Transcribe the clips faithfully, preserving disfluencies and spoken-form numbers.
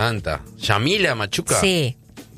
encanta. Yamila Machuca. Sí.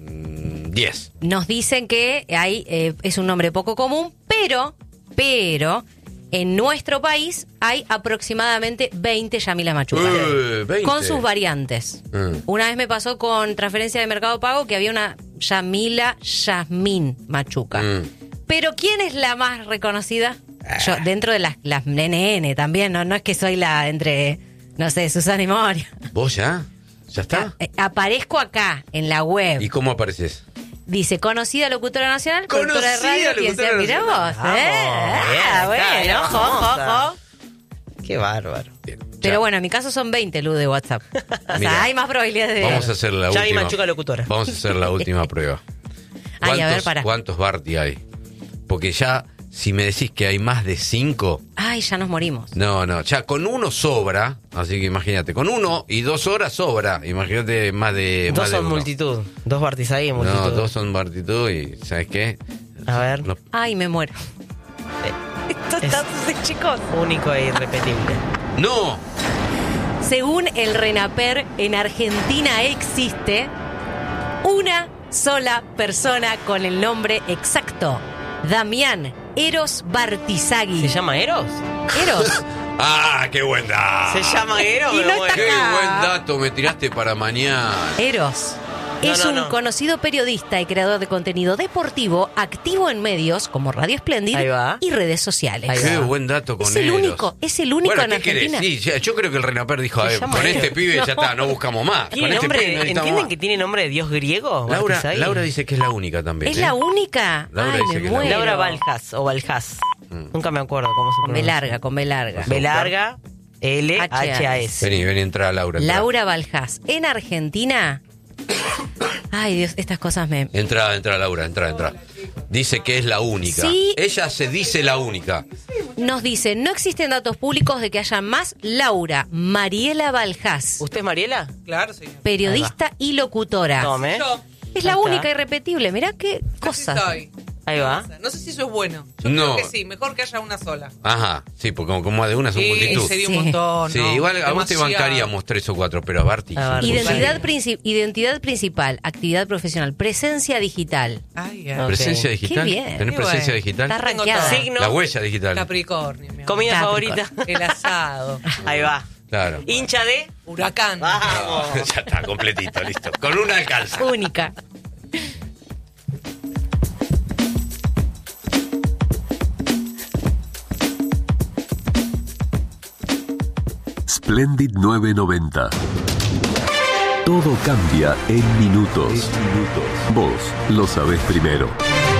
diez. Nos dicen que hay, eh, es un nombre poco común, pero, pero, en nuestro país hay aproximadamente veinte Yamila Machuca. Eh, veinte. Con sus variantes. Mm. Una vez me pasó con transferencia de Mercado Pago que había una Yamila Yasmín Machuca. Mm. Pero ¿quién es la más reconocida? Yo, dentro de las, las N N también, ¿no? No es que soy la entre, no sé, Susana y Moria. ¿Vos ya? ¿Ya está? Eh, Aparezco acá, en la web. ¿Y cómo apareces? Dice, conocida locutora nacional, conductora de Conocida radio, locutora quien sea, mirá vos, nacional. ¿eh? Vamos, bien, Ah, acá, bueno, bien, ojo, ojo, famosa. ojo. Qué bárbaro. Bien, ya. Pero bueno, en mi caso son veinte, Lu, de WhatsApp. O Mira, sea, hay más probabilidades de... Vamos a hacer la Yami última. Machuca locutora. Vamos a hacer la última prueba. Ay, a ver, ¿Cuántos, pará. ¿Cuántos Barty hay? Porque ya, si me decís que hay más de cinco, Ay, ya nos morimos. no, no, ya con uno sobra, así que imagínate, con uno y dos horas sobra, imagínate más de Dos más de son uno. multitud. Dos Bartis ahí en multitud. No, dos son Bartitud y, ¿sabes qué? A ver. No, Ay, me muero. Esto Es- está, chicos. Único e irrepetible. no, Según el RENAPER, en Argentina existe una sola persona con el nombre exacto. Damián Eros Bartizagui. ¿Se llama Eros? Eros. ah, qué buen dato. ¿Se llama Eros? Y Me no muero. está Qué acá. buen dato me tiraste para mañana. Eros. No, Es no, un no. conocido periodista y creador de contenido deportivo, activo en medios como Radio Splendid Ahí va. y redes sociales. Ahí Qué va. buen dato con Es el Eros. único, es el único Bueno, en ¿qué querés? Argentina. Sí, ya, yo creo que el Renaper dijo, Se "Eh, llama con Eros". este pibe ya No. está, no buscamos más. ¿Tiene Con este nombre, pibe no necesitamos ¿Entienden más". que tiene nombre de dios griego? Laura, Bartizagui? Laura dice que es la única también. ¿Es ¿eh? la única? Laura Ay, dice me que es la muero. Laura Valjas o Valjas. Mm. Nunca me acuerdo cómo se Con B pronuncia. larga, con B larga. B larga, L, H, A, H, S. Vení, vení, entra Laura. entra. Laura Valjas. En Argentina. Ay, Dios, estas cosas me. Entra, entra Laura, entra, entra. Dice que es la única. Sí. Ella se dice la única. Nos dice: no existen datos públicos de que haya más Laura Mariela Valjas, ¿Usted es Mariela? Claro, señor. periodista y locutora. Tome. Yo. Es la Ahí está. única irrepetible. Mirá qué Así cosas. estoy. Ahí va. No sé si eso es bueno. Yo No. creo que sí, mejor que haya una sola. Ajá, sí, porque como, como más de una son Sí, multitud. sería Sí. un montón. Sí, no, igual a vos te demasiado. bancaríamos tres o cuatro, pero a Barty. A Barty. Identidad, Sí. princi- identidad principal, actividad profesional, presencia digital. Ay, ay. Ok. ¿Presencia digital? Qué bien. ¿Tenés Qué presencia bueno. digital? Está Tengo rankeada. todo. Signo. La huella digital. Capricornio, mi amor. Comida Capricornio. favorita. El asado. Ahí va. Claro. Hincha de. Huracán. Vamos. Ya está, completito, listo. Con una alcanza. Única. Splendid novecientos noventa. Todo cambia en minutos. Vos lo sabés primero.